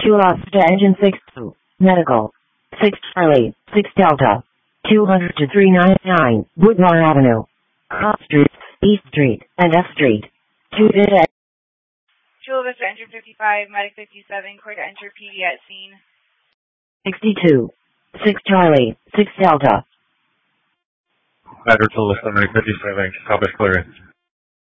2 Oscar Engine 6 Medical. 6 Charlie, 6 Delta. 200 to 399, Woodlawn Avenue. Cross Street, East Street, and F Street. 2 to Chula Vista, Engine 55, Medic 57, clear to enter PD at scene. 62. 6 Charlie, 6 Delta. Roger, Chula Vista, Medic 57, stop clearance.